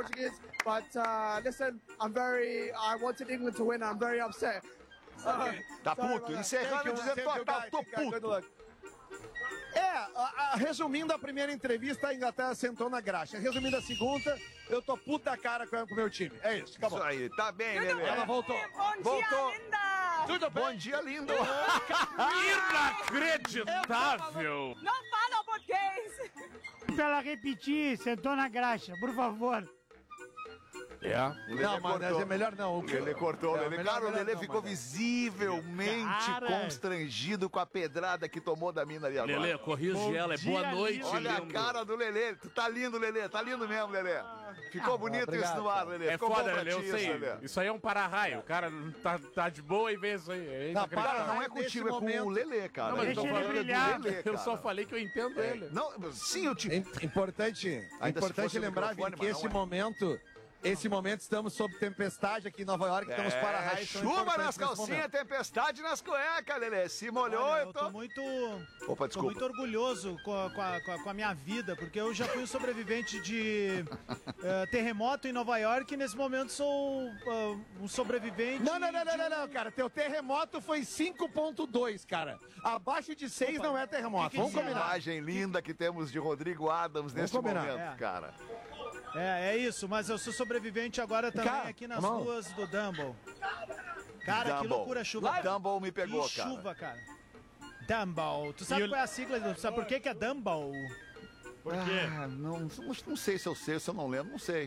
Portuguese, but listen, I wanted England to win. I'm very upset. Tá puto, encerrando dizendo tô puto. Resumindo a primeira entrevista, a Inglaterra sentou na graxa. Resumindo a segunda, eu tô puta da cara com o meu time. É isso, acabou. Isso aí, tá bem, Lelê. Ela voltou. Bom dia, linda! Tudo bem? Bom dia, lindo. Inacreditável! Não fala português! Pra ela repetir, sentou na graxa, por favor. Não, mas é melhor não. O Lelê cortou, o Lelê. Cara, o Lelê ficou visivelmente constrangido com a pedrada que tomou da mina ali agora. Lelê, corrige ela, é boa noite, Olha lindo. a cara do Lelê. Tu tá lindo, Lelê. Tá lindo mesmo, Lelê. Ficou bonito obrigado, isso no ar, Lelê. É Ficou foda, bom pra Lelê, eu ti, sei. Lelê. Isso aí é um para-raio. O cara tá de boa e vê isso aí. É inacreditável. Não é contigo, é com momento- o Lelê, cara. Não, mas eu tô Deixa ele falando brilhar. do Lelê, eu só falei que eu entendo ele. Não, sim, eu te... Importante Ainda se fosse o lembrar, Vini, microfone, que esse momento estamos sob tempestade aqui em Nova York, estamos para raios. chuva nas calcinhas, tempestade nas cuecas, Lelê. Se molhou, Olha, eu tô... tô muito, Opa, tô desculpa. muito orgulhoso com a minha vida, porque eu já fui um sobrevivente de terremoto em Nova York e nesse momento sou um sobrevivente... Não, cara. Teu terremoto foi 5.2, cara. Abaixo de 6 não é terremoto. Vamos Que combinar. imagem linda que temos de Rodrigo Adams nesse combinar. momento, cara. É isso, mas eu sou sobrevivente agora também Cara, aqui nas irmão. ruas do Dumble. Cara, que Dumble. loucura a chuva. Dumble me pegou, que cara. chuva, cara. Dumble. Tu sabe qual é a sigla? Sabe por que é Dumble? Por quê? Não sei se eu sei, se eu não lembro, não sei.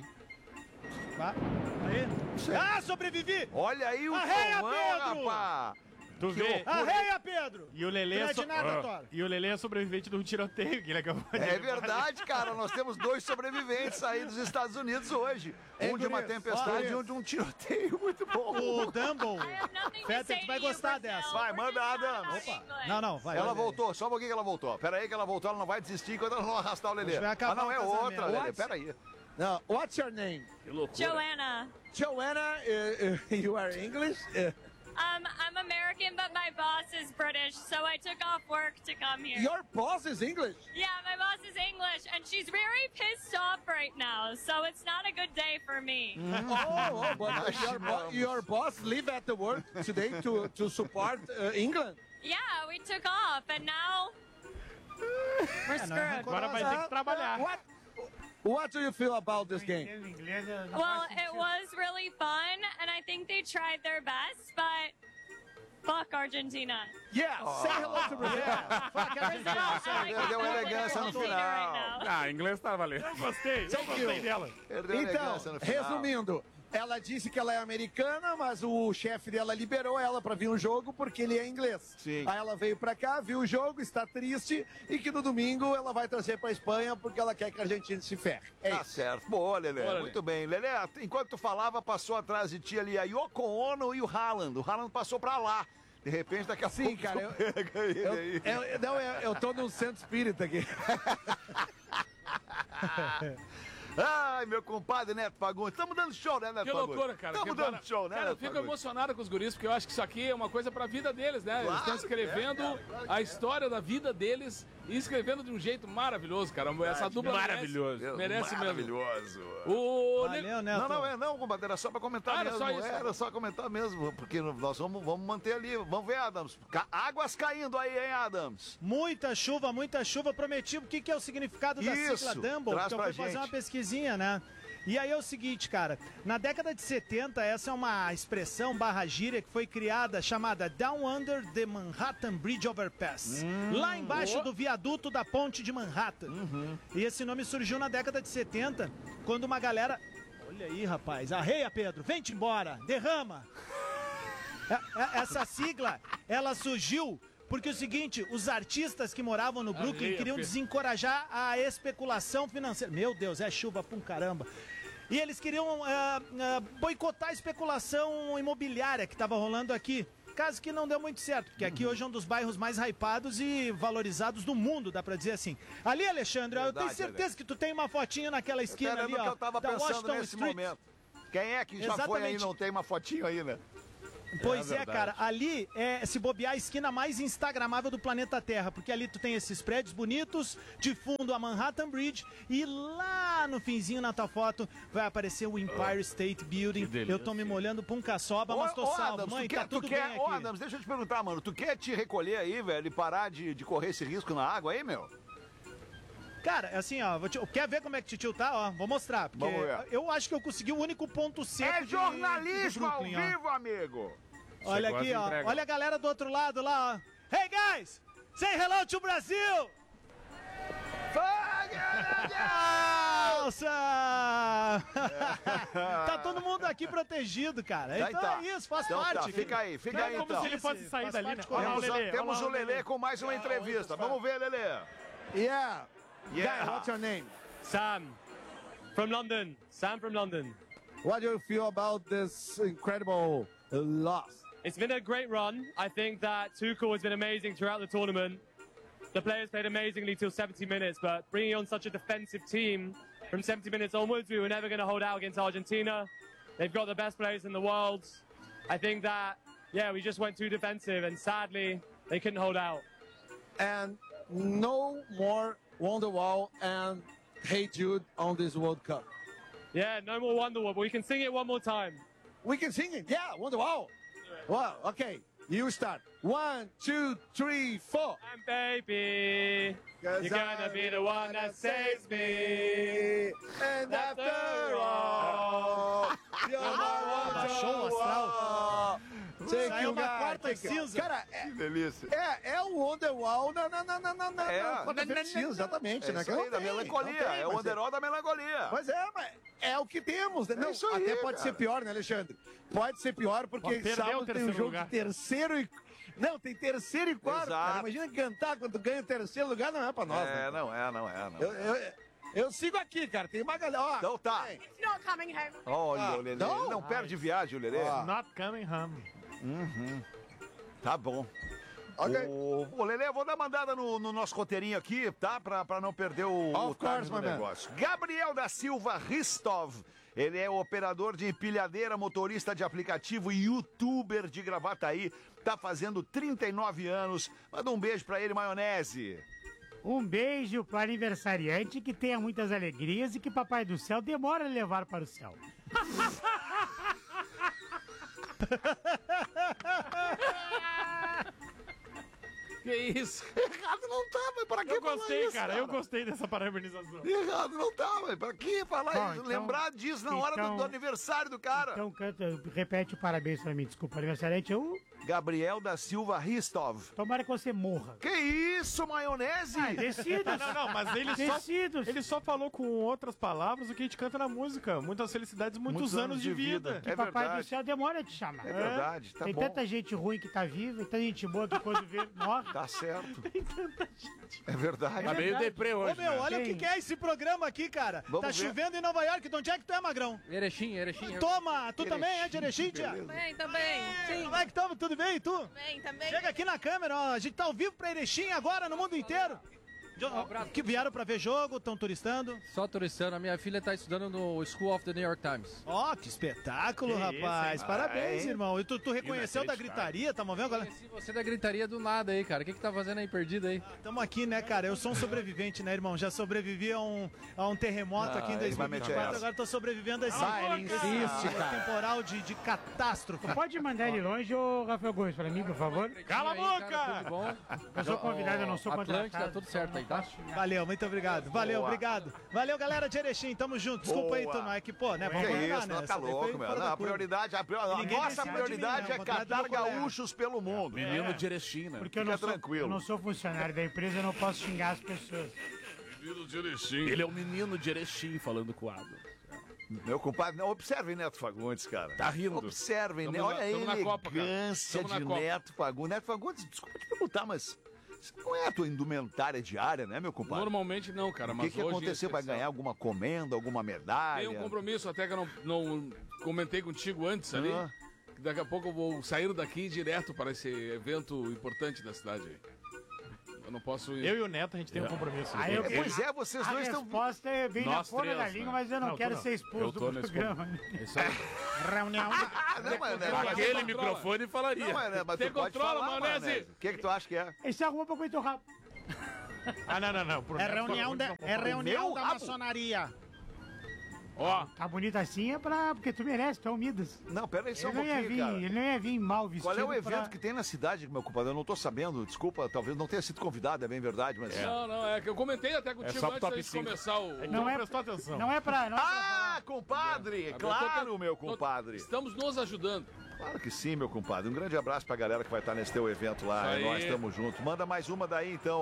Aí. Ah, sobrevivi! Olha aí o Arreia, Tomão, Pedro! rapaz! Tu vê? Arreia, Pedro! E o Lelê Não é de nada, Thor. E o Lelê é sobrevivente de um tiroteio que ele acabou de... É verdade, cara. Nós temos 2 sobreviventes aí dos Estados Unidos hoje. Um de uma tempestade e um de um tiroteio. Muito bom. O Dumble. I have nothing to Feta, say tu vai to you, gostar Brazil. dessa. Vai, We're manda, just Adams. not Opa. English. Não, vai. Ela vai. voltou, só um pouquinho que ela voltou. Pera aí que ela voltou, ela não vai desistir enquanto ela não arrastar o Lelê. Hoje vai acabar não, o é casamento. outra, Lelê. What? Pera aí. Não, what's your name? Que loucura. Joanna. Joanna, you are English? I'm American, but my boss is British, so I took off work to come here. Your boss is English? Yeah, my boss is English, and she's very pissed off right now, so it's not a good day for me. But your boss live at the work today to support England? Yeah, we took off, and now we're screwed. Agora vai ter que trabalhar. What do you feel about this game? Well, it was really fun, and I think they tried their best, but fuck Argentina. Yeah, say hello to Brazil. Brazil, I like Deu the elegância no Argentina final. right now. Ah, inglês tá valendo. Eu gostei dela. Perdeu a Então, elegância no final. resumindo, ela disse que ela é americana, mas o chefe dela liberou ela pra vir um jogo porque ele é inglês. Sim. Aí ela veio pra cá, viu o jogo, está triste e que no domingo ela vai torcer pra Espanha porque ela quer que a Argentina se ferre. É Tá isso. certo. Boa, Lelê. Boa, Lelê. Muito bem. Lelê, enquanto tu falava, passou atrás de ti ali a Yoko Ono e o Haaland. O Haaland passou pra lá. De repente, daqui a Sim, pouco cara, tu pega ele aí. eu tô num centro espírita aqui. Ai, meu compadre Neto Fagundes. Estamos dando show, né, Neto Que Fagundes? loucura, cara. Estamos Que dando mara- show, né, Cara, eu Neto fico Fagundes? emocionado com os guris, porque eu acho que isso aqui é uma coisa pra vida deles, né? Eles estão Claro, escrevendo a história da vida deles e escrevendo de um jeito maravilhoso, cara. Essa dupla Maravilhoso. merece mesmo. Maravilhoso. O Valeu, Neto. Não, compadre, era só pra comentar Ah, era mesmo. só isso. Era só comentar mesmo, porque nós vamos manter ali. Vamos ver, Adams. Águas caindo aí, hein, Adams? Muita chuva. Prometi o que é o significado da Isso, sigla Dumble, traz porque eu pra fui fazer gente. uma pesquisinha, né? E aí é o seguinte, cara, na década de 70, essa é uma expressão barra gíria que foi criada, chamada Down Under the Manhattan Bridge Overpass, lá embaixo do viaduto da ponte de Manhattan. E esse nome surgiu na década de 70, quando uma galera... Olha aí, rapaz, arreia, Pedro, vem-te embora, derrama! Essa sigla, ela surgiu... Porque é o seguinte, os artistas que moravam no Brooklyn queriam desencorajar a especulação financeira. Meu Deus, é chuva pra um caramba. E eles queriam boicotar a especulação imobiliária que estava rolando aqui. Caso que não deu muito certo, porque aqui hoje é um dos bairros mais hypados e valorizados do mundo, dá pra dizer assim. Ali, Alexandre, eu tenho certeza que tu tem uma fotinha naquela esquina ali, que ó, eu tava da pensando Washington nesse Street. momento. Quem é que já foi aí e Exatamente. não tem uma fotinho aí, né? Pois é, cara, ali é, se bobear, a esquina mais instagramável do planeta Terra, porque ali tu tem esses prédios bonitos, de fundo a Manhattan Bridge, e lá no finzinho na tua foto vai aparecer o Empire State Building. Eu tô me molhando pra um caçoba, mas tô salvo. Adams, Mãe, tá tudo bem aqui. Ô, Adams, deixa eu te perguntar, mano, tu quer te recolher aí, velho, e parar de correr esse risco na água aí, meu? Cara, assim, ó, quer ver como é que o tio tá? Ó, vou mostrar, porque Vamos ver. eu acho que eu consegui o único ponto seco É jornalismo ao vivo, amigo! Olha aqui, ó, olha a galera do outro lado lá, ó. Hey, guys! Say hello to Brasil! Nossa! Tá todo mundo aqui protegido, cara. Então tá. é isso, faz Então parte. tá, fica aí Como então. se ele fosse sair dali, né? Temos o Lelê com mais uma entrevista. Vamos ver, Lelê. Yeah. Yeah. Guy, what's your name? Sam, from London. Sam from London. What do you feel about this incredible loss? It's been a great run. I think that Tuchel has been amazing throughout the tournament. The players played amazingly till 70 minutes, but bringing on such a defensive team from 70 minutes onwards, we were never going to hold out against Argentina. They've got the best players in the world. I think that, yeah, we just went too defensive, and sadly, they couldn't hold out. And no more Wonderwall and Hey Jude on this World Cup. Yeah, no more Wonderwall, but we can sing it one more time. We can sing it. Yeah, Wonderwall. Well, okay. You start. 1, 2, 3, 4. And baby, you're gonna be the one that saves me. And After all, you're my Baixou o astral. Saiu uma quarta cinza. Cara, Que delícia. é o Wonderwall na É. quarta-feira cinza, exatamente, né? Isso aí, da melancolia. É o Underall da melancolia. Mas é o que temos, né? Não, isso aí, até pode cara. ser pior, né, Alexandre? Pode ser pior, porque Perdeu o sábado tem um terceiro jogo lugar. de terceiro e... Não, tem terceiro e quarto, Exato. cara. Imagina cantar quando ganha o terceiro lugar, não é pra nós, né? Não é. Eu sigo aqui, cara. Tem uma galera. Ó, Então tá. tem. It's not coming home. Olha o Lelê. não? Ele não perde viagem, o Lelê. Not coming home. Tá bom. Ok. Ô, Lelê, eu vou dar uma mandada no nosso roteirinho aqui, tá? Pra não perder o Of course, timing do my man. negócio. Gabriel da Silva Ristov. Ele é operador de empilhadeira, motorista de aplicativo e youtuber de Gravataí. Tá fazendo 39 anos. Manda um beijo pra ele, maionese. Um beijo para o aniversariante, que tenha muitas alegrias e que Papai do Céu demora a levar para o céu. Que isso? Errado não tá, mas pra que Eu falar gostei, isso, cara. Eu gostei dessa parabenização. Errado não tá, mas pra que falar Bom, isso? então- Lembrar disso na hora do então- aniversário do cara. Então canta, repete o parabéns para mim, desculpa. Aniversariante, eu Gabriel da Silva Ristov. tomara que você morra. Que isso, maionese? Decidos. Não, mas Decidos. ele só falou com outras palavras o que a gente canta na música. Muitas felicidades, muitos anos de vida. Que É Papai verdade. do Céu demora a te chamar. É verdade, tá Tem bom. tanta gente ruim que tá viva e tanta gente boa que quando vê, morre. Tá certo. É verdade. Tá meio deprê Ô, hoje, meu, né? olha o Quem? que é esse programa aqui, cara. Vamos Tá ver. chovendo em Nova York. De onde é que tu é, Magrão? Erechim. Toma, tu também é de Erechim, tia? Também, também. Sim, Como é que estamos? Tudo bem? E tu? também, também. Chega aqui na câmera, ó. A gente tá ao vivo pra Erechim agora no mundo inteiro. Que vieram pra ver jogo, estão turistando. Só turistando. A minha filha tá estudando no School of the New York Times. Ó, que espetáculo, Que rapaz. isso, hein? Parabéns, Ah, é? irmão. E tu reconheceu da gritaria, tá vendo, galera? Conheci você da gritaria do nada aí, cara. O que tá fazendo aí perdido aí? Tamo aqui, né, cara? Eu sou um sobrevivente, né, irmão? Já sobrevivi a um terremoto aqui em ele vai meter 2024, essa. agora tô sobrevivendo a esse, ele insiste, esse temporal de catástrofe. Pode mandar ele longe, ô Rafael Gomes, pra mim, por favor? Cala a Aí, boca! cara, tudo bom? Eu sou convidado, eu não sou Atlântida, contratado. tudo certo aí, tá? Valeu, muito obrigado. Valeu, Boa. obrigado. Valeu, galera de Erechim, tamo junto. Desculpa aí, Boa. turma, é que, pô, né, Que vamos combinar, isso, né? não, tá Essa daí foi louco, meu. fora Não, da a curva. prioridade, a Ninguém nossa desceu de prioridade mim, né? é Ao contrário do catar meu colega. gaúchos pelo mundo. Menino de Erechim, né? Porque eu Fica não, sou, tranquilo. eu não sou funcionário da empresa, eu não posso xingar as pessoas. Menino de Erechim. Ele é o menino de Erechim falando com o Adams. Meu compadre, não, observem Neto Fagundes, cara. Tá rindo. Observem, né? Tamo Olha a tamo na Copa, cara. elegância Tamo na de Copa. Neto Fagundes. Neto Fagundes, desculpa te perguntar, mas isso não é a tua indumentária diária, né, meu compadre? Normalmente não, cara, O mas que hoje... aconteceu? Vai ganhar alguma comenda, alguma medalha? Tem um compromisso, até que eu não comentei contigo antes ali. Ah. Que daqui a pouco eu vou sair daqui direto para esse evento importante da cidade aí. Eu não posso ir. Eu e o Neto, a gente tem um compromisso. Aí eu- Pois é, vocês A dois estão... resposta é bem na Nós ponta três, da né? língua, mas eu não, Não, tu quero não. ser expulso Eu tô do nesse programa. Isso aí. Reunião. Não, mas, né, mas- Aquele microfone falaria. Não, mas Tem tu pode controla, falar, maionese? maionese. O que tu acha que é? Esse arruma pra comer teu rabo. Ah, não. Pro É Neto, reunião, por favor, é reunião Meu da rabo. maçonaria. Ó, Tá bonito assim porque tu merece, tu é o Midas. Não, pera aí só um Ele não, ia pouquinho, vir, cara. ele não ia vir mal vestido. Qual é o evento pra- que tem na cidade, meu compadre? Eu não tô sabendo, desculpa, talvez não tenha sido convidado, é bem verdade, mas... não, é que eu comentei até contigo só pro antes top da gente 5. começar o... Não é, prestou atenção. não é pra... Não é pra Ah, compadre! Claro, meu compadre! Estamos nos ajudando. Claro que sim, meu compadre. Um grande abraço pra galera que vai estar nesse teu evento lá. Isso aí. Nós estamos juntos. Manda mais uma daí, então,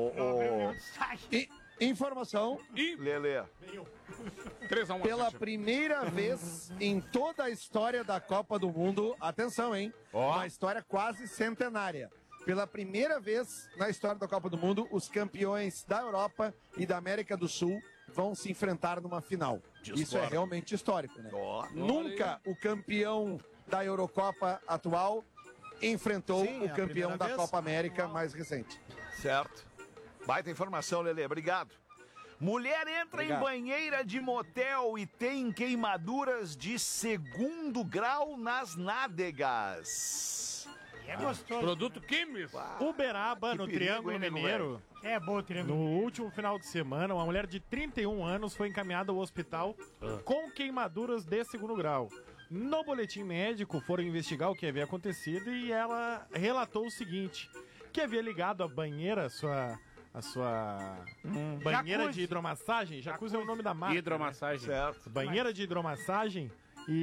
Informação, Lelê. 3-1. pela primeira vez em toda a história da Copa do Mundo, atenção, hein? Uma história quase centenária. Pela primeira vez na história da Copa do Mundo, os campeões da Europa e da América do Sul vão se enfrentar numa final. Isso é realmente histórico, né? Ó. Nunca o campeão da Eurocopa atual enfrentou Sim, o é a campeão primeira da vez. Copa América mais recente. Certo. Baita informação, Lelê. Obrigado. Mulher entra Obrigado. em banheira de motel e tem queimaduras de 2º grau nas nádegas. É gostoso. Produto químico. Uberaba, Que no perigo, Triângulo hein, nego Mineiro. É bom o triângulo. No último final de semana, uma mulher de 31 anos foi encaminhada ao hospital com queimaduras de 2º grau. No boletim médico, foram investigar o que havia acontecido e ela relatou o seguinte: que havia ligado a banheira, a sua banheira Jacuzzi. de hidromassagem. Jacuzzi é o nome da marca. Hidromassagem. Certo. Banheira de hidromassagem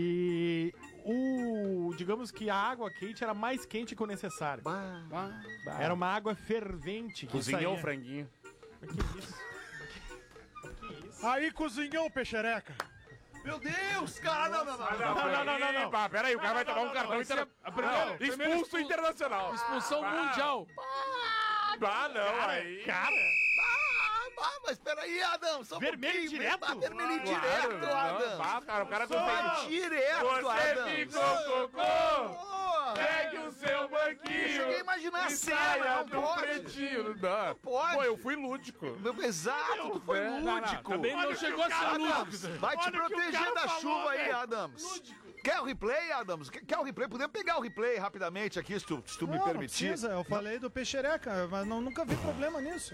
digamos que a água quente era mais quente que o necessário. Era uma água fervente que Cozinhou o saía. franguinho. Que isso? Aí cozinhou o peixereca. Meu Deus, cara! Não. Não. Pá, peraí, o cara vai tomar um cartão internacional. Expulso internacional. Expulsão mundial. Ah, não, aí. Cara, Mas peraí, Adam, só um Vermelho pouquinho. direto? Tá vermelho direto, Adam. Pá, cara, o cara Vai direto, Adam. Você ficou cocô. Pegue o seu banquinho. Eu cheguei a imaginar a e cena, saia não do pode. pretinho. Não pode. Pô, eu fui lúdico. Exato, tu foi lúdico. Também não chegou a ser lúdico. Vai te Olha o que o proteger cara da falou, chuva aí, velho. Adams. Quer o replay, Adams? Quer o replay? Podemos pegar o replay rapidamente aqui, se tu me Não, não permitir. precisa, eu falei do peixereca, mas nunca vi problema nisso.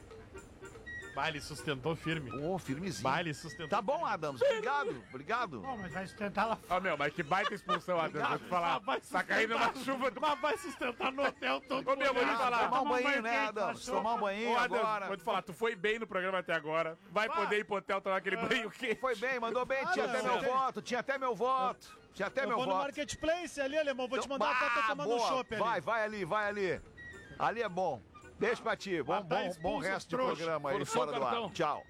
Baile sustentou firme. Ô, firmezinho. Baile sustentou. Tá bom, Adams. Obrigado. Bom, mas vai sustentar lá Ó, meu, mas que baita expulsão, Adams. Vou te falar. Tá caindo uma chuva do... Mas vai sustentar no hotel todo. Ô, meu, vou te falar. Tomar um banho, banho né, quente, Adams? passou. Tomar um banho Ô, Adams, agora. vou te falar, tu foi bem no programa até agora. Vai poder ir pro hotel tomar aquele banho quente. Foi bem, mandou bem. Tinha até não. meu voto. Tinha até meu voto. Eu vou no Marketplace ali, alemão, vou te mandar uma foto tomando um boa. chopp ali. Vai ali. Ali é bom. Beijo pra ti. Bom expulso, resto de trouxa. programa aí, Forçou fora o do ar. cartão. Tchau.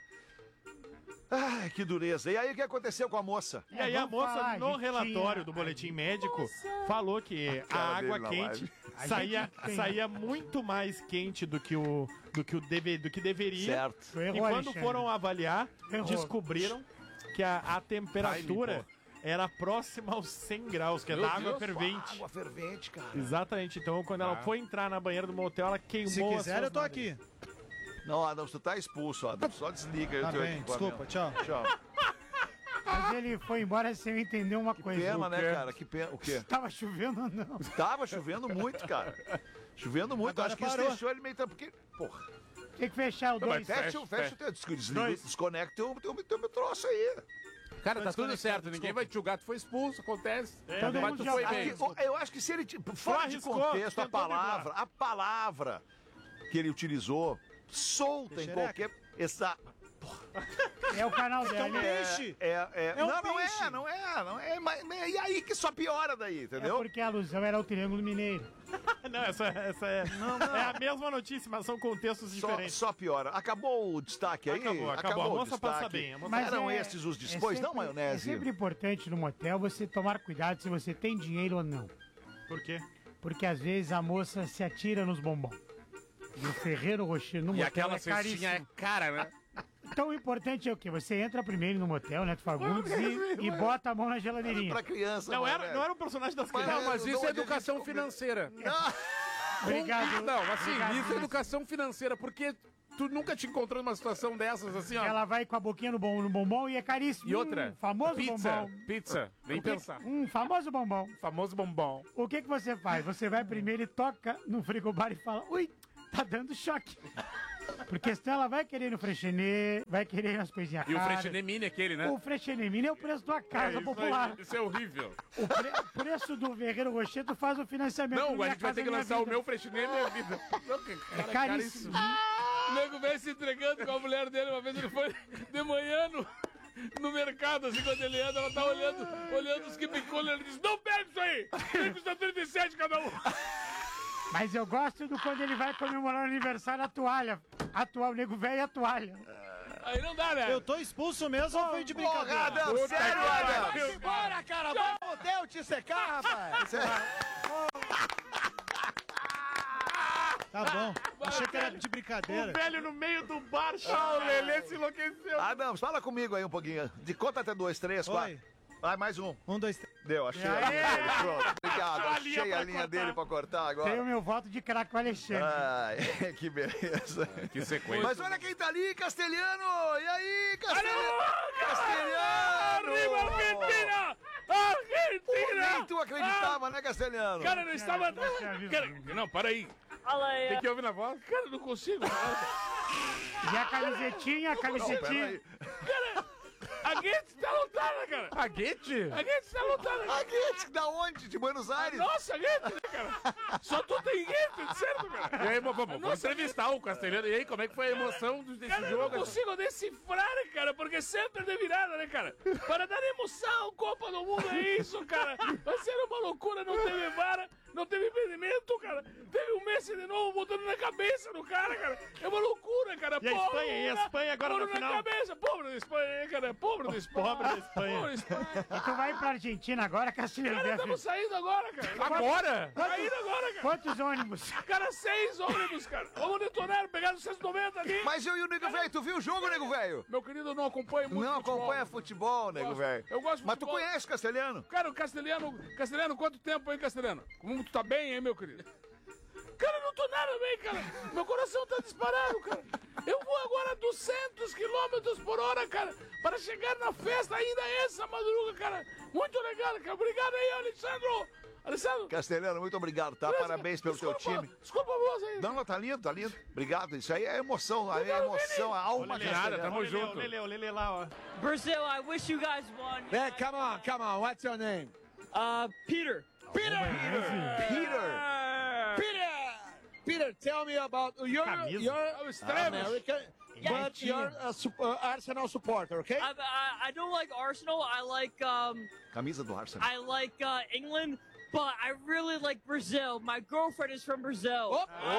Ai, que dureza. E aí, o que aconteceu com a moça? E aí a vamos moça, falar, no gente, relatório tinha- do boletim médico, falou que a cara água dele na quente live. saía muito mais quente do que deveria. Certo. Tu errou, E quando Alexandre. foram avaliar, Errou. descobriram que a temperatura era próxima aos 100 graus, que é Meu da água Deus, fervente. Água fervente, cara. Exatamente. Então, quando ela foi entrar na banheira do motel, ela queimou Se as quiser, suas eu tô nádegas. aqui. Não, Adams, tu tá expulso, Adams. Só desliga aí Tá o teu bem, equipamento. desculpa, tchau. Tchau. Mas ele foi embora sem eu entender uma coisa. Pena, O né, quê? cara? Que pena. O quê? Tava chovendo ou não? Tava chovendo muito, cara. Chovendo muito. Agora Acho que isso parou. deixou ele meio... Porque, porra, Tem que fechar o Não, mas 2. fecha o teu... Desconecta o teu troço aí. Cara, tá tudo certo. Ninguém vai te julgar. Tu foi expulso, acontece. Todo Mas mundo tu já foi vai. bem. Eu acho que se ele... Fora de arriscou, contexto, a tentou palavra que ele utilizou, solta em Xereca. qualquer... É o canal É um dele. peixe. Não, um não peixe. é, não é. Mas, e aí que só piora daí, É entendeu? porque a alusão era o Triângulo Mineiro. Não, essa é a mesma notícia, mas são contextos diferentes. Só piora. Acabou o destaque aí? Acabou. A o moça destaque. passa bem. A moça Mas Eram é- esses os é dispões, não, sempre- maionese? É sempre importante no motel você tomar cuidado se você tem dinheiro ou não. Por quê? Porque às vezes a moça se atira nos bombons. E o Ferreiro Rocher no E motel aquela é cestinha é caríssimo. cara, né? Então o importante é o quê? Você entra primeiro no motel, Neto Fagundes, e bota a mão na geladeirinha. Pra criança, Não maionese. era um personagem das Mas- crianças. Não, mas não, isso é onde a gente educação come- financeira. Obrigado. Não, assim, Obrigado, isso é educação financeira, porque tu nunca te encontrou numa situação dessas, assim, ó. Ela vai com a boquinha no bombom e é caríssimo. E outra, Famoso pizza, bombom. pizza, nem pensar. Famoso bombom. Famoso bombom. O que você faz? Você vai primeiro e toca no frigobar e fala, ui, tá dando choque. Porque senão ela vai querer ir no Freixenet, vai querer ir nas coisinhas E o caras. Freixenet Mini, aquele, né? O Freixenet Mini é o preço da casa isso popular. aí, isso é horrível. O preço do Ferreiro Rocher, tu faz o financiamento. Não, Minha a gente vai Casa ter que Minha lançar o Vida. meu Freixenet Minha Vida. Não, É caríssimo. O nego veio se entregando com a mulher dele. Uma vez ele foi de manhã no mercado, assim, quando ele anda, ela tá olhando os keep cool, ele diz, não pega isso aí! Tem que custar 37 cada um. Mas eu gosto do quando ele vai comemorar o aniversário a toalha. O nego velho e a toalha. Aí não dá, né? Eu tô expulso mesmo ou foi de brincadeira? Adam, sério, Adam? Vai embora, cara! Vai foder o te secar, rapaz! Tá bom. Achei que era de brincadeira. O velho no meio do bar, Ah, o Lelê se enlouqueceu. Adam, fala comigo aí um pouquinho. De conta até 2, 3, 4. Oi. Vai, mais um. 1, 2, 3. Deu, achei a linha dele. Pronto, obrigado. Achei a linha dele pra cortar agora. Tem o meu voto de craque com o Alexandre. Ai, que beleza. Que sequência. Mas olha quem tá ali, Castelhano! E aí, Castelhano? Castelhano! Arriba, Argentina! Argentina! Nem tu acreditava, né, Castelhano? Cara, eu não estava... Cara, não, para aí. Tem que ouvir na voz? Cara, eu não consigo. E a camisetinha, a camisetinha. Cara, a Guedes tá lotada, cara. A Guete? A Guedes tá lotada. A Guete, da onde? De Buenos Aires? Nossa, Guedes, né, cara? Só tu tem Guedes, certo, cara? E aí, vamos entrevistar o Castelhano. E aí, como é que foi a emoção desse Cara, eu jogo? não consigo decifrar, cara, porque sempre é de virada, né, cara? Para dar emoção, Copa do Mundo é isso, cara. Vai ser uma loucura, não teve vara, não teve impedimento, cara. Teve um Messi de novo botando na cabeça do cara, cara. É uma loucura, cara. E a Espanha? E a Espanha agora no final? Na cabeça. Pobre da Espanha, cara. Pobre da Espanha. Pobre da Espanha. Pobre da Espanha. E tu vai pra Argentina agora, Castilho. Cara, estamos saindo agora, cara. Agora? Saindo agora, cara. Quantos ônibus? Cara, 6 ônibus, cara. Vamos detonar, pegar os 190 ali. Mas eu e o Nego Velho, tu viu o jogo, Nego Velho? Meu querido, eu não acompanho muito Não futebol. acompanha futebol, Nego Gosto. Velho. Eu gosto de Mas tu futebol. conhece o Castelhano? Cara, o Castelhano, quanto tempo, hein, Castelhano? Como tu tá bem, hein, meu querido? Cara, eu não tô nada bem, cara. Meu coração tá disparado, cara. Eu vou agora 200 km por hora, cara, para chegar na festa ainda essa madruga, cara. Muito legal, cara. Obrigado aí, Alessandro. Alessandro. Castelhano, muito obrigado, tá? Beleza? Parabéns pelo teu time. Desculpa a voz aí. Não, tá lindo, tá lindo. Obrigado. Isso aí é emoção, a emoção, a alma Nada, tamo Castelhano. junto. O Lele lá, ó. Brazil, I wish you guys won. Man, come on. What's your name? Peter. Peter, tell me about you're American, but you're a Arsenal supporter, okay? I don't like Arsenal. I like Camisa do Arsenal. I like England, but I really like Brazil. My girlfriend is from Brazil.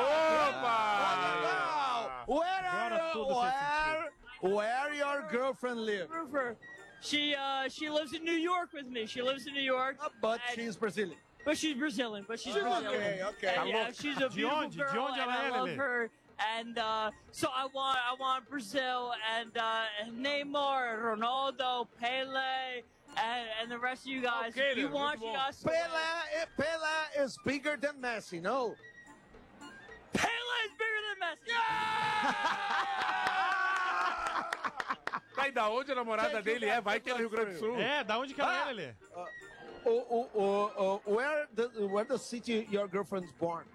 Where your girlfriend live? She lives in New York with me. She lives in New York. But she's Brazilian. But she's Brazilian. Okay. And, yeah, she's a beautiful girl, and I love her. And so I want Brazil and Neymar, Ronaldo, Pele, and the rest of you guys. Okay, If you want, you guys. Pele is bigger than Messi, no? Pele is bigger than Messi. Vai, da onde a namorada dele é? Vai que é do Rio Grande do Sul. É, da onde que ela é, Lele? Where the city your girlfriend's born?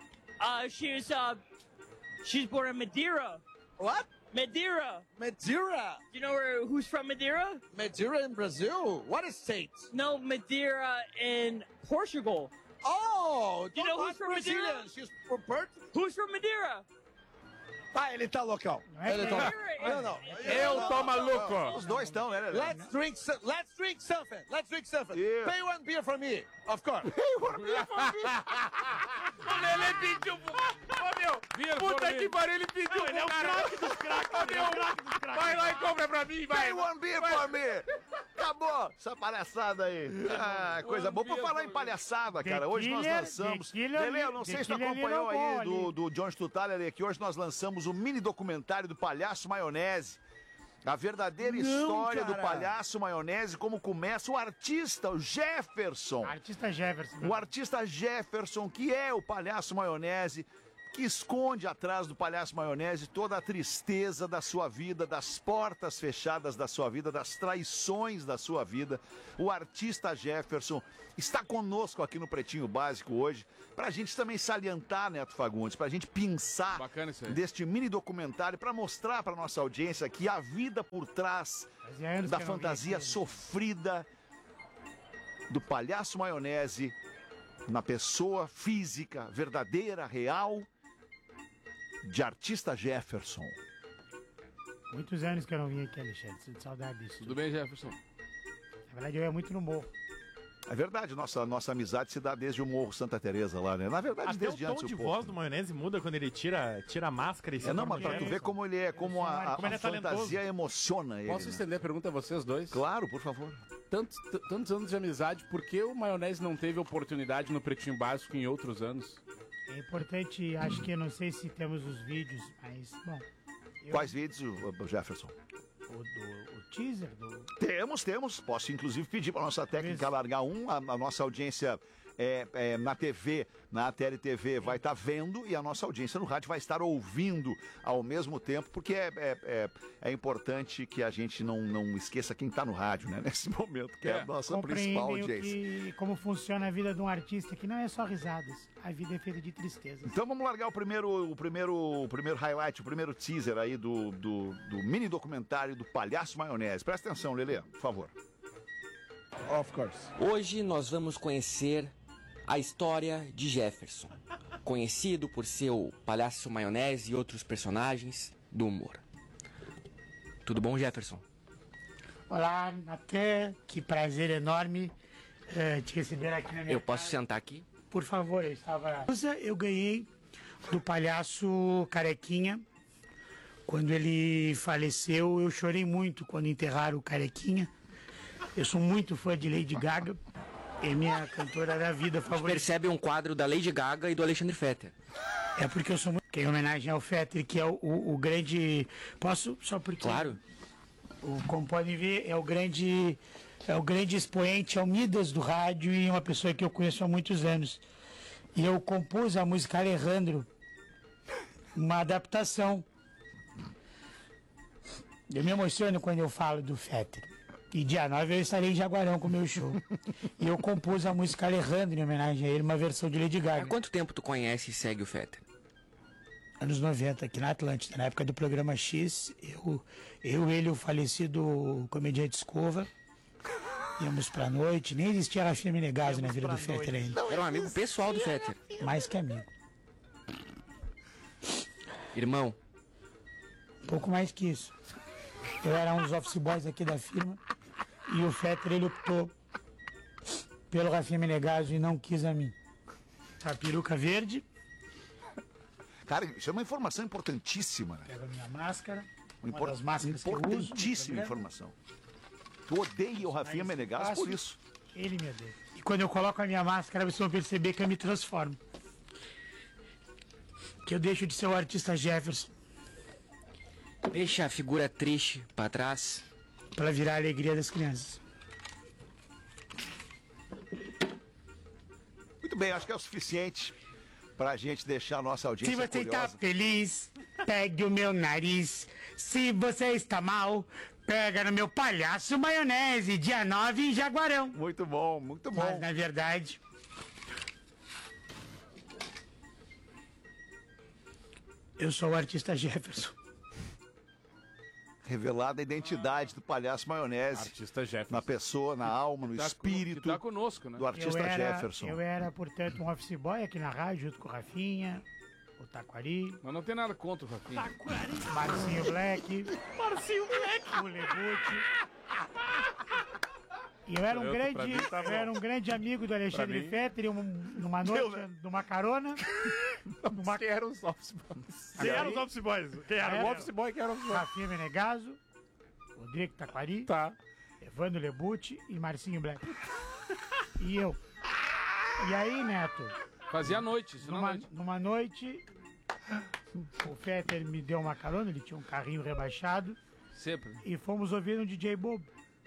She's born in Madeira. What? Madeira. Madeira. You know who's from Madeira? Madeira in Brazil. What state? No, Madeira in Portugal. Oh, You know who's from Brazilian. Madeira? She's from Portugal. Who's from Madeira? Ah, ele tá loucão. Ele tá... Não. Eu tô maluco. Os dois estão, né, Lele? Let's drink something. Yeah. Pay one beer for me, of course. O Lelê pediu pro... Ô, meu, puta que pariu, ele pediu Ele é o craque dos craques. Ele é o craque dos craques. Vai lá e compra pra mim, vai. Pay one beer for me. Acabou essa palhaçada aí. Ah, coisa boa. Por falar em palhaçada, cara, hoje nós lançamos... Lele, eu não sei se tu acompanhou aí do John Stutali, que hoje nós lançamos o mini documentário do Palhaço Maionese. A verdadeira história do palhaço maionese, como começa o artista, o Jefferson. Artista Jefferson. O artista Jefferson, que é o palhaço maionese, que esconde atrás do palhaço maionese toda a tristeza da sua vida, das portas fechadas da sua vida, das traições da sua vida. O artista Jefferson está conosco aqui no Pretinho Básico hoje, para a gente também salientar, Neto Fagundes, para a gente pensar deste mini documentário, para mostrar para nossa audiência que a vida por trás da fantasia sofrida do palhaço maionese, na pessoa física, verdadeira, real, de artista Jefferson. Muitos anos que eu não vim aqui, Alexandre. Sinto saudade disso. Tudo bem, Jefferson? Na verdade, eu ia muito no morro. É verdade, nossa amizade se dá desde o Morro Santa Teresa lá, né? Na verdade, Até desde antes o tom de um pouco. voz do maionese muda quando ele tira a máscara e se Não, torna mas pra tu ver como ele é, como a fantasia emociona ele. Posso né? estender a pergunta a vocês dois? Claro, por favor. Tantos anos de amizade, por que o maionese não teve oportunidade no Pretinho Básico em outros anos? É importante, acho que, não sei se temos os vídeos, mas, bom... Quais vídeos, Jefferson? O teaser do... Temos. Posso, inclusive, pedir para nossa técnica largar a nossa audiência na TV, na TLTV, vai estar vendo e a nossa audiência no rádio vai estar ouvindo ao mesmo tempo, porque é importante que a gente não esqueça quem está no rádio, né? Nesse momento, que é a nossa principal audiência. Como funciona a vida de um artista, que não é só risadas, a vida é feita de tristezas. Então vamos largar o primeiro highlight, o primeiro teaser aí do mini documentário do Palhaço Maionese. Presta atenção, Lelê, por favor. Of course. Hoje nós vamos conhecer a história de Jefferson, conhecido por seu palhaço maionese e outros personagens do humor. Tudo bom, Jefferson? Olá, Natan, que prazer enorme te receber aqui na minha Eu posso sentar aqui? Por favor, eu ganhei do palhaço Carequinha. Quando ele faleceu, eu chorei muito quando enterraram o Carequinha. Eu sou muito fã de Lady Gaga. É minha cantora da vida favorita. A gente percebe um quadro da Lady Gaga e do Alexandre Fetter. É porque eu sou muito... Em homenagem ao Fetter, que é o grande... Posso? Só porque... Claro. Como podem ver, é o grande expoente, é o Midas do rádio e uma pessoa que eu conheço há muitos anos. E eu compus a música Alejandro, uma adaptação. Eu me emociono quando eu falo do Fetter. E dia 9 eu estarei em Jaguarão com o meu show. E eu compus a música Alejandro em homenagem a ele, uma versão de Lady Gaga. Há quanto tempo tu conhece e segue o Fetter? Anos 90, aqui na Atlântida, na época do programa X, ele, o falecido comediante Escova, íamos pra noite, nem existia Rafinha Menegaso na vida do Fetter ainda. Era um amigo pessoal do Fetter. Mais que amigo. Irmão. Pouco mais que isso. Eu era um dos office boys aqui da firma e o Fetter, ele optou pelo Rafinha Menegaso e não quis a mim. A peruca verde. Cara, isso é uma informação importantíssima, né? Pego a minha máscara, uma das máscaras que eu uso. Importantíssima informação. Tu odeia o Rafinha Menegaso por isso. Ele me odeia. E quando eu coloco a minha máscara, vocês vão perceber que eu me transformo. Que eu deixo de ser o artista Jefferson. Deixa a figura triste pra trás. Pra virar a alegria das crianças. Muito bem, acho que é o suficiente pra gente deixar a nossa audiência curiosa. Se você curiosa. tá feliz, pegue o meu nariz. Se você está mal, pega no meu palhaço maionese, dia 9 em Jaguarão. Muito bom, muito bom. Mas, na verdade, eu sou o artista Jefferson. Revelada a identidade do palhaço maionese. Artista Jefferson. Na pessoa, na alma, no espírito. Que tá conosco, né? Do artista Jefferson. Eu era, portanto, um office boy aqui na rádio, junto com o Rafinha, o Taquari. Mas não tem nada contra o Rafinha. Taquari. Marcinho Black. Marcinho Black. O Lebucci. E eu era um grande amigo do Alexandre Fetter, numa noite, numa carona. Quem eram os office boys? Quem eram os office boys? Quem era o office boy? Quem era o office boy? Rafinha Menegaso, Rodrigo Taquari, Evandro Lebucci e Marcinho Black. E eu. E aí, Neto? Fazia noite, isso numa noite, o Fetter me deu uma carona, ele tinha um carrinho rebaixado. Sempre. E fomos ouvir um DJ Bobo.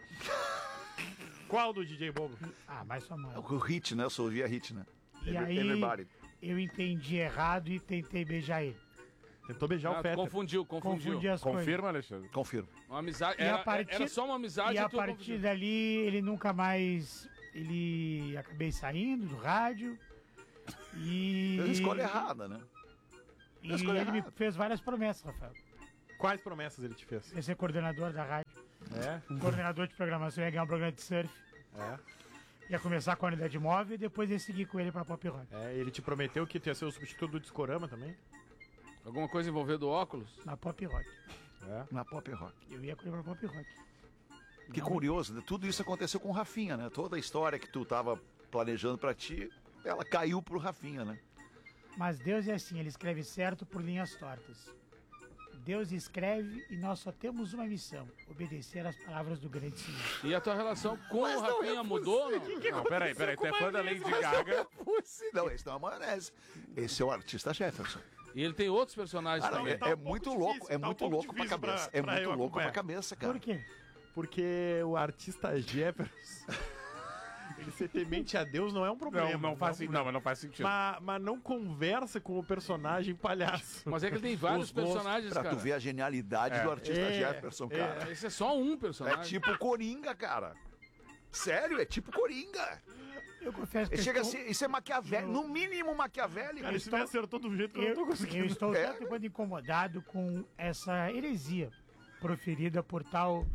Qual do DJ Bobo? Ah, mais famoso. O hit, né? Eu só ouvia hit, né? E aí, Everybody. eu entendi errado e tentei beijar ele. Tentou beijar o Fetter. Confundiu. Confundi as Confirma, Alexandre? Confirmo. Uma amizade. E a partir- Era só uma amizade E a tu partir confundiu. dali, ele nunca mais... Ele... Acabei saindo do rádio. E... Fez a escolha errada, né? E Fez a escolha ele me errada. fez várias promessas, Rafael. Quais promessas ele te fez? Ia ser coordenador da rádio. É? Coordenador de programação, ia ganhar um programa de surf. É. Ia começar com a unidade móvel e depois ia seguir com ele pra Pop Rock. É, ele te prometeu que tu ia ser o substituto do Discorama também? Alguma coisa envolvendo óculos? Na Pop Rock. É. Na Pop Rock. Eu ia com ele pra Pop Rock. Que curioso, né? Tudo isso aconteceu com o Rafinha, né? Toda a história que tu tava planejando pra ti, ela caiu pro Rafinha, né? Mas Deus é assim, ele escreve certo por linhas tortas. Deus escreve e nós só temos uma missão: obedecer às palavras do grande Senhor. E a tua relação com o Rafinha mudou? Não, peraí. Tu é fã da Lady Gaga. Não, esse não é a maionese. Esse é o artista Jefferson. E ele tem outros personagens Cara, também. é muito louco, é muito louco pra cabeça. É muito louco pra cabeça, cara. Por quê? Porque o artista Jefferson, ele ser temente a Deus não é um problema. Não faz sentido. Mas não conversa com o personagem palhaço. Mas é que ele tem vários personagens, Pra cara. tu ver a genialidade do artista Jefferson, cara. Esse é só um personagem. É tipo Coringa, cara. Sério, é tipo Coringa. Eu confesso que Chega a ser, isso é maquiavélico, no mínimo maquiavélico. Cara, isso me acertou do jeito que eu não tô conseguindo. Eu estou tanto quanto incomodado com essa heresia proferida por tal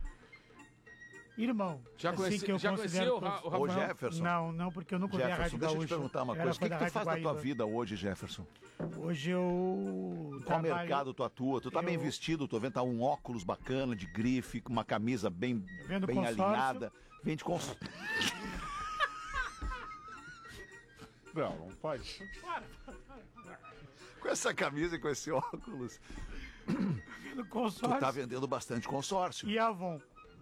irmão. Já assim conheci- que eu já considero conheceu todos. o Não, Jefferson? Não, porque eu nunca ouvi a Jefferson, Rádio deixa eu Gaúcha. te perguntar uma Eu era coisa. O fã que da tu Rádio faz da tua Guaíba. vida hoje, Jefferson? Hoje eu Qual trabalho... mercado tu atua? Tu tá bem vestido, tô vendo tá um óculos bacana, de grife, com uma camisa bem, vendo bem consórcio. alinhada. Vende consórcio. Não pode. Com essa camisa e com esse óculos, Vendo tu consórcio tá vendendo bastante consórcio. e Avon.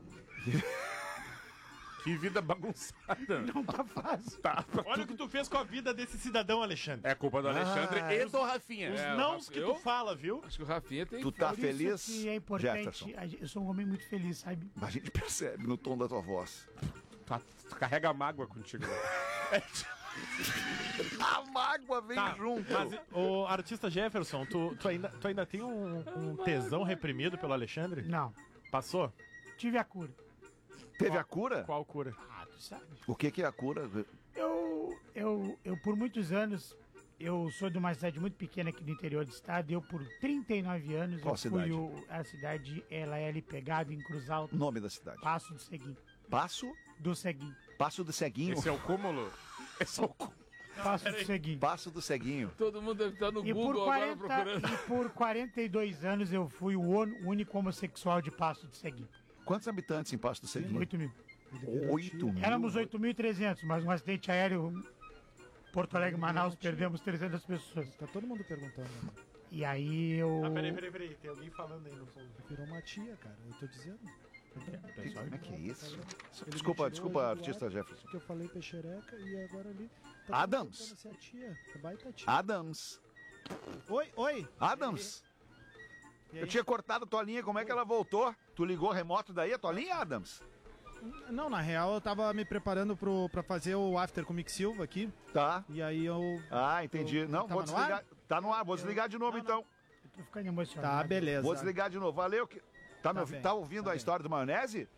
Que vida bagunçada. Não tá fácil. Olha o que tu fez com a vida desse cidadão, Alexandre. É culpa do Alexandre e do Rafinha. Os É, nãos que eu- tu fala, viu? Acho que o Rafinha tem... Tu tá Por isso feliz, que é importante. Jefferson? Eu sou um homem muito feliz, sabe? A gente percebe no tom da tua voz. Tu carrega mágoa contigo. Né? A mágoa vem junto. Mas, o artista Jefferson, tu ainda tem um tesão reprimido pelo Alexandre? Não. Passou? Tive a cura. Teve a cura? Qual cura? Ah, tu sabe. O que é a cura? Eu, por muitos anos, eu sou de uma cidade muito pequena aqui do interior do estado. Eu, por 39 anos, Qual eu fui cidade? a cidade, ela é ali pegada em Cruz Alta. Nome da cidade. Passo do Seguinho. Passo? Do Seguinho. Passo do Ceguinho. Esse é o cúmulo? Esse é o cúmulo. Passo do Seguinho. Passo do Ceguinho. Todo mundo deve estar no E por, Google agora procurando. e por 42 anos eu fui o único homossexual de Passo do Seguinho. Quantos habitantes em Passo do Ceguinho? 8 mil. 8 mil? Éramos 8.300, mas um acidente aéreo Porto Alegre, Manaus, perdemos 300 pessoas. Tá todo mundo perguntando. E aí eu... Ah, peraí. Tem alguém falando aí no fundo. Virou uma tia, cara. Eu tô dizendo. Como é que é isso? Ele Desculpa, me tirou desculpa, hoje do artista ar, Jefferson. Que eu falei peixereca e agora ali... Adams. perguntando se é tia. É baita tia. Adams. Oi. Adams. E aí? Eu tinha cortado a tua linha, como é que ela voltou? Tu ligou remoto daí a tua linha, Adams? Não, na real eu tava me preparando pra fazer o after com o Mick Silva aqui. Tá. E aí eu... Ah, entendi. Não, vou tava no desligar. ar? Tá no ar, vou desligar de novo então. Eu tô ficando emocionado. Tá, beleza. Vou desligar de novo. Valeu. Tá, bem, tá ouvindo a história do maionese?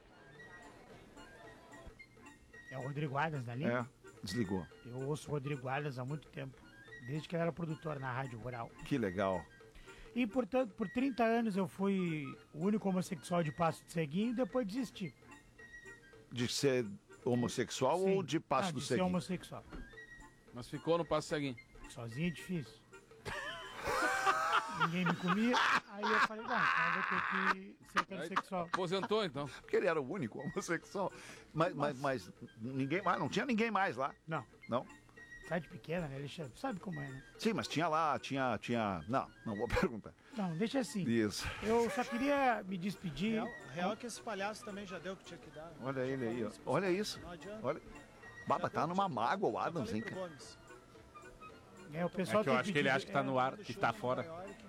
É o Rodrigo Adams da linha? É, desligou. Eu ouço o Rodrigo Adams há muito tempo. Desde que ele era produtor na Rádio Rural. Que legal. E, portanto, por 30 anos eu fui o único homossexual de Passo do Seguinho e depois desisti. De ser homossexual Sim. ou de Passo do de ser Ceguinho? homossexual. Mas ficou no Passo Seguinho. Sozinho é difícil. Ninguém me comia. Aí eu falei, não, então eu vou ter que ser heterossexual. Aposentou, então. Porque ele era o único homossexual. Mas ninguém mais, não tinha ninguém mais lá. Não. Não? Cidade pequena, né, Alexandre? Sabe como é, né? Sim, mas tinha lá, tinha... Não vou perguntar. Não, deixa assim. Isso. Eu só queria me despedir. Real é que esse palhaço também já deu o que tinha que dar. Olha ele aí, ó. Olha isso. Não adianta. Olha. Baba, tá numa mágoa o Adams, hein, cara? É, o pessoal É que eu tem acho que ele pedido- acha que tá no ar, que tá fora.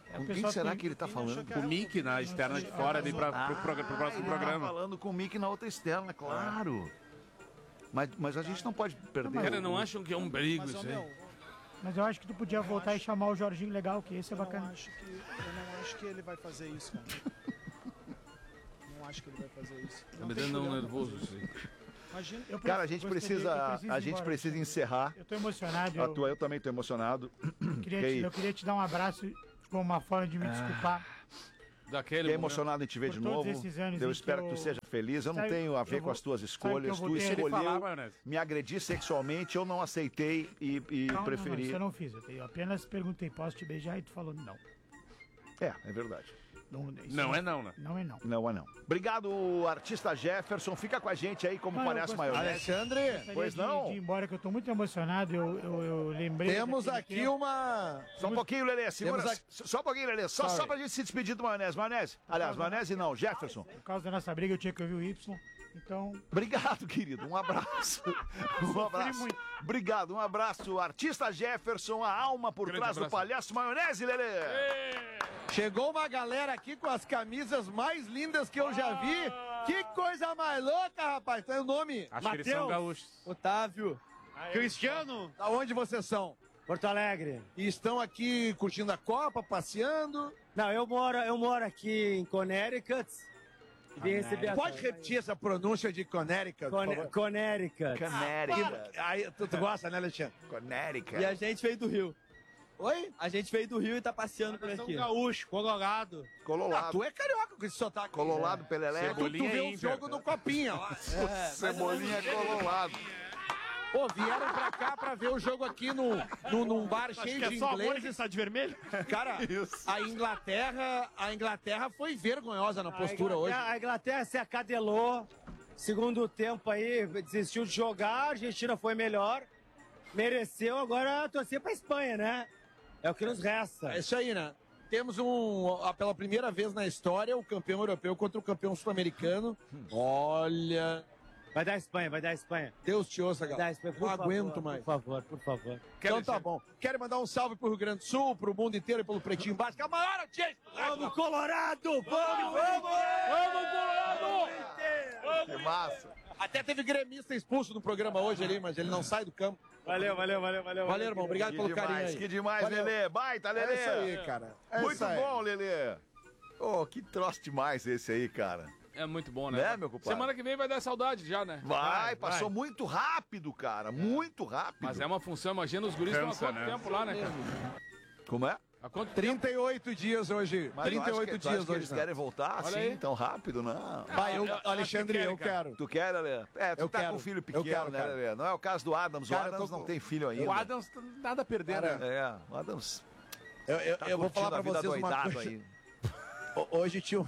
Com quem será que ele tá falando? Com o Mickey na externa de fora ali pro próximo programa. Tá falando com o Mickey na outra externa, claro. Mas a gente não pode perder. Cara, não acham que é um perigo isso aí? Mas eu acho que tu podia voltar e chamar o Jorginho Legal, que esse é bacana. Eu não acho que ele vai fazer isso, cara. Não acho que ele vai fazer isso. Tá me dando um nervoso isso aí. Imagina. Cara, a gente precisa encerrar. Eu tô emocionado. Eu também tô emocionado. Eu queria te dar um abraço como uma forma de me desculpar. Fiquei emocionado em te ver de novo. Eu espero que tu seja feliz. Eu não tenho a ver com as tuas escolhas. Tu escolheu me agredir sexualmente, eu não aceitei e preferi. Não, isso eu não fiz. Eu apenas perguntei, posso te beijar? E tu falou não. É verdade. Não é não, né? Não é não. Não é não. Obrigado, artista Jefferson. Fica com a gente aí como palhaço maionese. Alexandre, pois não? De ir embora, que eu tô muito emocionado. Eu lembrei. Temos aqui uma. Só um pouquinho, Lelê. Segura. Só um pouquinho, Lelê. Só pra gente se despedir do maionese. Maionese. Aliás, maionese não, Jefferson. Por causa da nossa briga, eu tinha que ouvir o Y. Então. Obrigado, querido. Um abraço. Um abraço. Obrigado, um abraço. Artista Jefferson, a alma por trás do palhaço maionese, Lelê. Chegou uma galera aqui com as camisas mais lindas que eu já vi. Que coisa mais louca, rapaz. Tem o nome? Acho que eles são gaúchos. Otávio. Cristiano. Da onde vocês são? Porto Alegre. E estão aqui curtindo a Copa, passeando? Não, eu moro aqui em Connecticut. E vim receber Pode repetir essa pronúncia de Connecticut, por favor? Connecticut. Aí, tu gosta, né, Alexandre? Connecticut. E a gente veio do Rio. Oi? A gente veio do Rio e tá passeando por aqui. Gaúcho, Colorado. Ah, tu é carioca com esse sotaque. Colorado, Pelelé. Tu vê um jogo no Copinha lá. Cebolinha colorado. Pô, vieram pra cá pra ver o jogo aqui num bar cheio de ingleses. Está de vermelho? Cara, a Inglaterra foi vergonhosa na postura hoje. A Inglaterra se acadelou. Segundo tempo aí, desistiu de jogar. A Argentina foi melhor. Mereceu, agora torcer pra Espanha, né? É o que nos resta. É isso aí, né? Temos pela primeira vez na história, o campeão europeu contra o campeão sul-americano. Olha... Vai dar Espanha, vai dar Espanha. Deus te ouça, galera. Não aguento mais. Por favor. Então tá bom. Quero mandar um salve pro Rio Grande do Sul, pro mundo inteiro e pelo Pretinho Básico. A maior audiência. Vamos, Colorado! Vamos, Colorado! Que massa. Até teve gremista expulso no programa hoje ali, mas ele não sai do campo. Valeu. Valeu, irmão. Obrigado pelo carinho aí. Que demais, Lelê. Baita, Lelê. É isso aí, cara. Muito bom, Lelê. Oh, que troço demais esse aí, cara. É muito bom, né? Né, meu compadre? Semana que vem vai dar saudade já, né? Passou muito rápido, cara. Muito rápido. Mas é uma função, imagina os guris estão há quanto tempo lá, né, cara? Como é? Há quanto 38 dias hoje. Mas 38 dias hoje. Eles querem voltar assim, tão rápido, não. Alexandre, eu quero. Tu quer, Lelê? Tu tá com um filho pequeno, né, Lelê? Não é o caso do Adams. O Adams não tem filho ainda. O Adams nada a perder, né? O Adams. Eu vou falar pra vocês uma coisa. Aí. Hoje tinha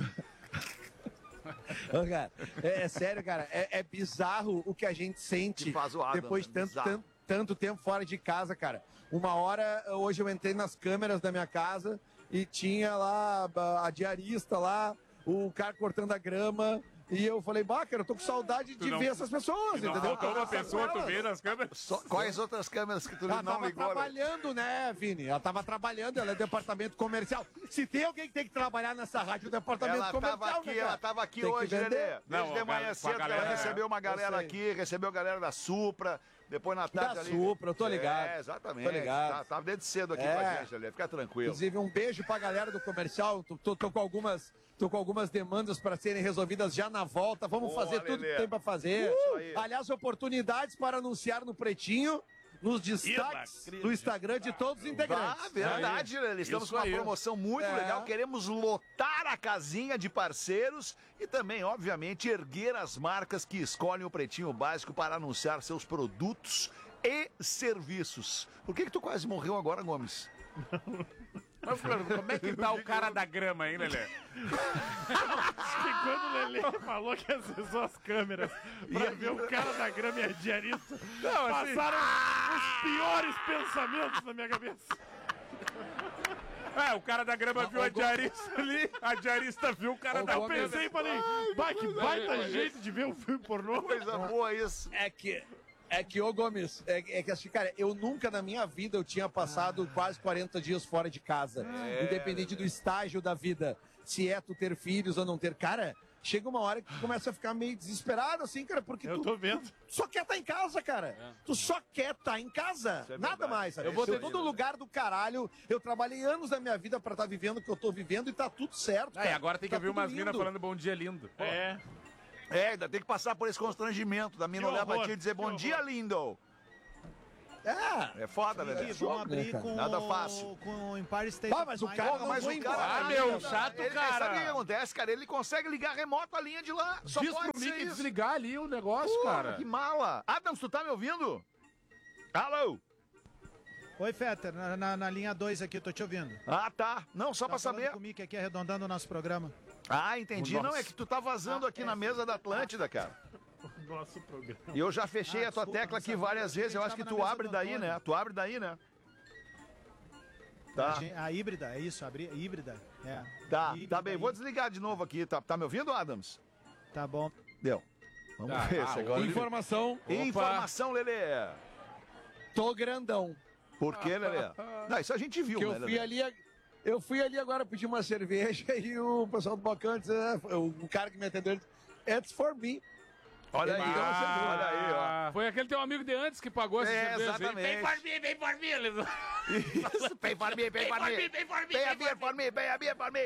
cara, é sério, cara. É bizarro o que a gente sente depois de tanto tempo fora de casa, cara. Uma hora, hoje eu entrei nas câmeras da minha casa e tinha lá a diarista lá, o cara cortando a grama. E eu falei, cara, eu tô com saudade de ver essas pessoas, entendeu? Faltou uma pessoa, tu vê nas câmeras? Quais outras câmeras que tu não ligou? Ela tava trabalhando, né, Vini? Ela tava trabalhando, ela é departamento comercial. Se tem alguém que tem que trabalhar nessa rádio, é departamento comercial, ela tava aqui hoje, Lelê. Desde de manhã cedo, ela recebeu uma galera aqui, recebeu a galera da Supra. Depois na tarde da ali. Supra, eu tô ligado. Exatamente. Tô ligado. Tava desde cedo aqui com a gente, Lelê. Fica tranquilo. Inclusive, um beijo pra galera do comercial. Tô com algumas demandas para serem resolvidas já na volta. Vamos fazer tudo que tem para fazer. Aliás, oportunidades para anunciar no Pretinho, nos destaques do Instagram de todos os integrantes. Verdade, Lelê. Estamos com uma promoção muito legal. Queremos lotar a casinha de parceiros e também, obviamente, erguer as marcas que escolhem o Pretinho Básico para anunciar seus produtos e serviços. Por que tu quase morreu agora, Gomes? Como é que tá o cara da grama, hein, Lelê? Que quando o Lelê falou que acessou as câmeras pra ver o cara da grama e a diarista, passaram os piores pensamentos na minha cabeça. O cara da grama viu a diarista ali, a diarista viu o cara da grama. Eu pensei e falei, que baita jeito de ver um filme pornô. Coisa boa isso. É que É que, ô Gomes, é que assim, cara, eu nunca na minha vida eu tinha passado quase 40 dias fora de casa. Independente do estágio da vida. Se é tu ter filhos ou não ter. Cara, chega uma hora que tu começa a ficar meio desesperado, assim, cara, porque Eu tô vendo. tu só quer estar em casa, cara. Tu só quer estar em casa. Nada mais, sabe? Eu tô no lugar do caralho. Eu trabalhei anos da minha vida pra estar vivendo o que eu tô vivendo e tá tudo certo, cara. E agora tem que ouvir umas minas falando bom dia lindo. Pô. Ainda tem que passar por esse constrangimento da mina olhar pra ti e dizer bom dia, lindo. É foda, né? Vamos abrir com Nada fácil. com o Empire State of Mas o Mind. cara, mas o cara... meu, chato, cara. Sabe o que acontece, cara? Ele consegue ligar remoto a linha de lá. Só Diz pode pro ser Mickey isso. desligar ali o negócio, cara. Que mala. Adams, tu tá me ouvindo? Alô? Oi, Fetter, na linha 2 aqui, eu tô te ouvindo. Ah, tá. Não, só pra saber. Com o Mickey aqui, arredondando o nosso programa. Ah, entendi. Não, é que tu tá vazando aqui na mesa da Atlântida, cara. Nosso programa. E eu já fechei a tua tecla aqui várias vezes. Eu acho que tu abre daí, né? Tu abre daí, né? Tá. A híbrida, é isso, abrir híbrida. É. Tá, tá bem. Vou desligar de novo aqui. Tá me ouvindo, Adams? Tá bom. Deu. Vamos ver se agora... Informação. Informação, Lelê. Tô grandão. Por quê, Lelê? Não, isso a gente viu, Que né, Lelê? eu fui ali agora pedir uma cerveja e o pessoal do balcão disse, o cara que me atendeu, ele disse, it's for me. Olha aí, olha aí, ó. Foi aquele teu amigo de antes que pagou essa cerveja. Exatamente. Vem por mim, vem por mim. Isso, vem por mim, vem por mim. Vem a beer por mim, vem a beer por mim.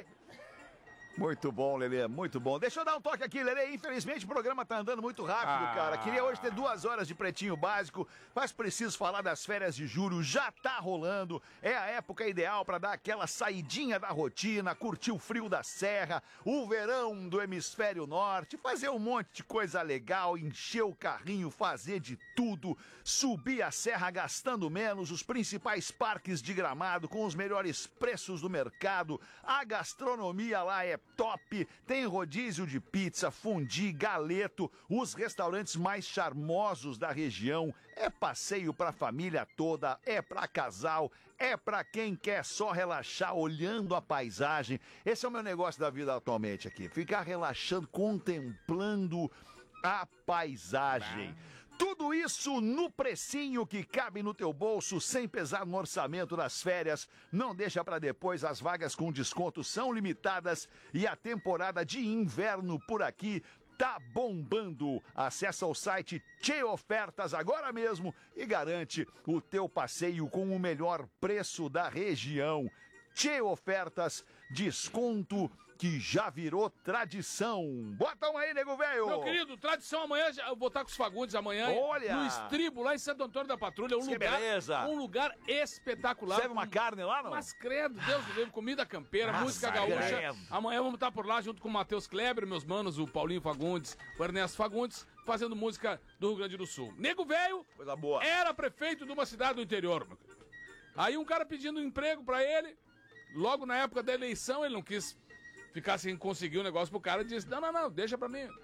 Muito bom, Lelê, muito bom. Deixa eu dar um toque aqui, Lelê. Infelizmente o programa tá andando muito rápido, cara. Queria hoje ter 2 horas de Pretinho Básico, mas preciso falar das férias de julho. Já tá rolando. É a época ideal pra dar aquela saidinha da rotina, curtir o frio da serra, o verão do hemisfério norte, fazer um monte de coisa legal, encher o carrinho, fazer de tudo, subir a serra gastando menos, os principais parques de Gramado com os melhores preços do mercado. A gastronomia lá é top, tem rodízio de pizza, fundi, galeto, os restaurantes mais charmosos da região. É passeio pra família toda, é pra casal, é pra quem quer só relaxar olhando a paisagem. Esse é o meu negócio da vida atualmente aqui, ficar relaxando, contemplando a paisagem. Tudo isso no precinho que cabe no teu bolso, sem pesar no orçamento das férias. Não deixa pra depois, as vagas com desconto são limitadas e a temporada de inverno por aqui tá bombando. Acesse o site Tchê Ofertas agora mesmo e garante o teu passeio com o melhor preço da região. Tchê Ofertas, desconto que já virou tradição. Bota um aí, nego velho. Meu querido, tradição amanhã, eu vou estar com os Fagundes amanhã. Olha! No Estribo, lá em Santo Antônio da Patrulha. Que beleza. Um lugar espetacular. Serve uma carne lá, não? Mas credo, Deus do livro, comida campeira, música gaúcha. Credo. Amanhã vamos estar por lá junto com o Matheus Kleber, meus manos, o Paulinho Fagundes, o Ernesto Fagundes, fazendo música do Rio Grande do Sul. Nego velho coisa boa. Era prefeito de uma cidade do interior, meu querido. Aí um cara pedindo um emprego pra ele, logo na época da eleição, ele não quis ficar sem conseguir o negócio pro cara e disse, não, deixa pra mim,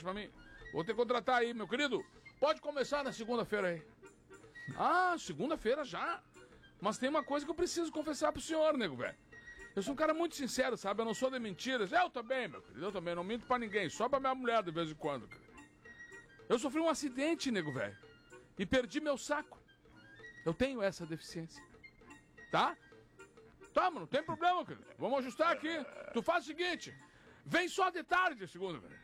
vou ter que contratar aí, meu querido, pode começar na segunda-feira aí. Ah, segunda-feira já? Mas tem uma coisa que eu preciso confessar pro senhor, nego velho. Eu sou um cara muito sincero, sabe, eu não sou de mentiras. Eu também, meu querido, eu também, não minto pra ninguém, só pra minha mulher de vez em quando. Eu sofri um acidente, nego velho, e perdi meu saco. Eu tenho essa deficiência, tá? Tá, mano, não tem problema, querido. Vamos ajustar aqui. Tu faz o seguinte, vem só de tarde, segunda, velho.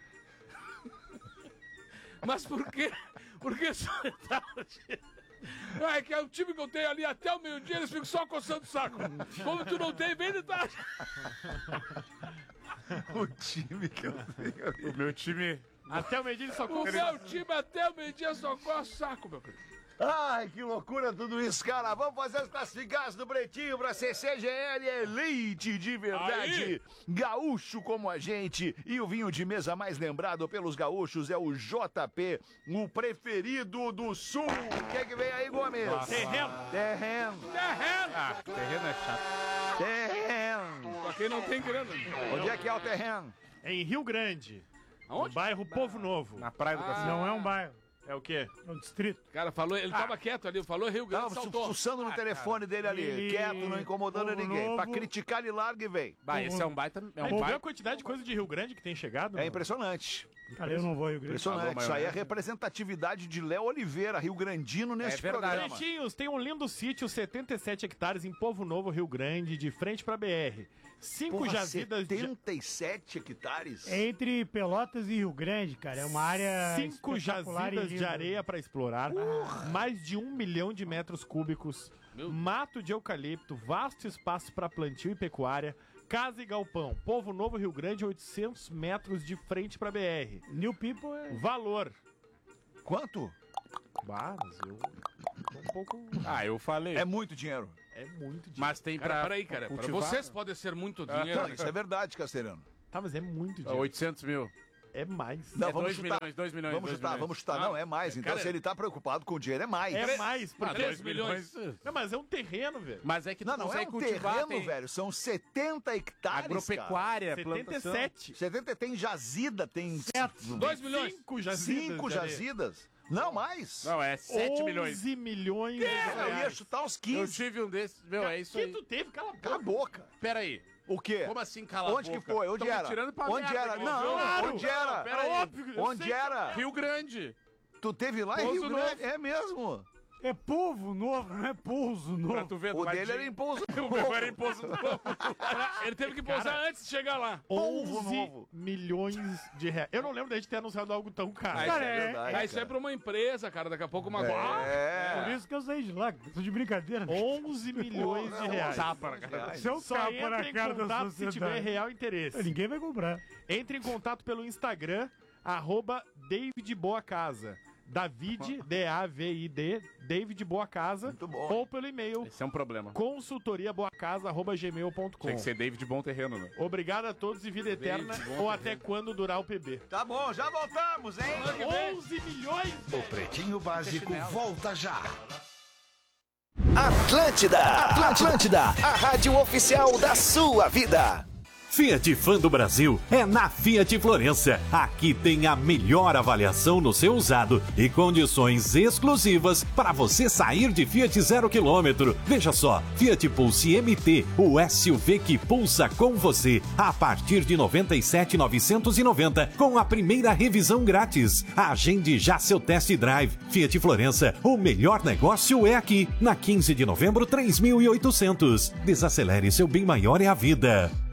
Mas por quê? Por que só de tarde? Não, é que é o time que eu tenho ali até o meio-dia, eles ficam só coçando o saco. Como tu não tem, vem de tarde. O time que eu tenho ali. O meu time... Até o meio-dia só coça. O meu time até o meio-dia só coça o saco, meu querido. Ai, que loucura tudo isso, cara. Vamos fazer as classificadas do Pretinho pra CCGL Elite de verdade. Aí. Gaúcho como a gente. E o vinho de mesa mais lembrado pelos gaúchos é o JP, o preferido do Sul. O que é que vem aí, Gomes? Terreno. Ah, terreno é chato. Terreno. Pra quem não tem grana. Onde é que é o terreno? É em Rio Grande. Aonde? No bairro Povo Novo. Na Praia do Cassino. Não é um bairro. É o quê? É um distrito. Cara, falou, ele tava quieto ali, falou Rio Grande, Tava saltou. fuçando no telefone dele ali, Ele- quieto, não incomodando Povo ninguém. Pra Novo. criticar, ele larga e vem. Bah, esse é um baita... É Aí um tu vê a baita... quantidade de coisa de Rio Grande que tem chegado? É não? impressionante. Cara, eu não vou Rio Grande. Impressionante. Isso aí é a representatividade de Léo Oliveira, Rio Grandino, neste programa. Pretinhos, tem um lindo sítio, 77 hectares em Povo Novo, Rio Grande, de frente pra BR. 5 jazidas 77 hectares? Entre Pelotas e Rio Grande, cara. É uma área 5 jazidas de areia para explorar. Mais de 1 milhão de metros cúbicos. Mato de eucalipto. Vasto espaço para plantio e pecuária. Casa e galpão. Povo Novo, Rio Grande, 800 metros de frente pra BR. New People é... Valor. Quanto? Mas eu... um pouco... eu falei. É muito dinheiro. É muito dinheiro. Mas tem pra... Peraí, cara. Pra vocês pode ser muito dinheiro. Isso é verdade, Castelhano. Tá, mas é muito dinheiro. 800 mil. É mais. Não, vamos chutar. 2 milhões. Vamos chutar. Não, é mais. Então, cara, se ele tá preocupado com o dinheiro, é mais. É mais. 3 milhões. Não, mas é um terreno, velho. Mas é que tu não é um terreno, velho. São 70 hectares, agropecuária, cara. 77. 70 tem jazida, tem... 2 milhões. 5 jazidas. 5 jazidas. Não, mais. Não, é 7 milhões. 11 milhões de reais. Eu ia chutar uns 15. Eu tive um desses. Meu, é isso aí. Que tu teve? Cala a boca. Pera aí. O quê? Como assim cala a boca? Onde que foi? Onde era? Onde era? Não, claro. onde era? Onde era? Rio Grande. Tu teve lá em Rio Grande? É mesmo. É Povo Novo, não é Pouso Novo. O dele era em Pouso Novo. O meu era em Pouso Novo. Ele teve que pousar antes de chegar lá. 11 milhões de reais. Eu não lembro da gente ter anunciado algo tão caro. Cara, isso é pra uma empresa, cara. Daqui a pouco uma... Por isso que eu saí de lá. Tô de brincadeira. 11 milhões de reais. Tapa na cara. Se eu Só tapa na entra cara em da contato se tiver sociedade. real interesse. Ninguém vai comprar. Entre em contato pelo Instagram, @DavidBoaCasa. David, D-A-V-I-D, David Boa Casa. Muito bom. Ou pelo e-mail Esse é um problema. consultoriaboacasa@gmail.com. Tem que ser David Bom Terreno, né? Obrigado a todos e vida eterna, ou até quando durar o PB. Tá bom, já voltamos, hein? 11 milhões! O Pretinho Básico volta já. Atlântida, a rádio oficial da sua vida. Fiat Fã do Brasil é na Fiat Florença. Aqui tem a melhor avaliação no seu usado e condições exclusivas para você sair de Fiat 0 km. Veja só, Fiat Pulse MT, o SUV que pulsa com você, a partir de R$ 97.990, com a primeira revisão grátis. Agende já seu test drive. Fiat Florença, o melhor negócio é aqui. Na 15 de novembro, 3.800. Desacelere, seu bem maior é a vida.